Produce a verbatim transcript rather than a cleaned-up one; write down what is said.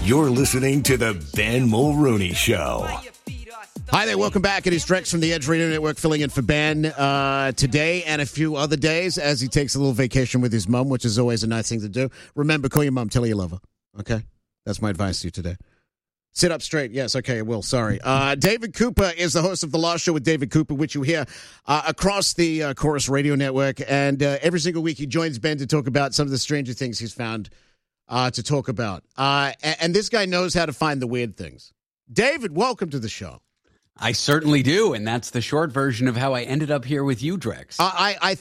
You're listening to the Ben Mulrooney Show. Hi there, welcome back. It is Drex from the Edge Radio Network filling in for Ben uh, today and a few other days as he takes a little vacation with his mum, which is always a nice thing to do. Remember, call your mum, tell her you love her, okay? That's my advice to you today. Sit up straight. Yes, okay, I will. Sorry. Uh, David Cooper is the host of The Law Show with David Cooper, which you hear uh, across the uh, Chorus Radio Network. And uh, every single week he joins Ben to talk about some of the stranger things he's found uh, to talk about. Uh, and, and this guy knows how to find the weird things. David, welcome to the show. I certainly do, and that's the short version of how I ended up here with you, Drex. Uh, I, I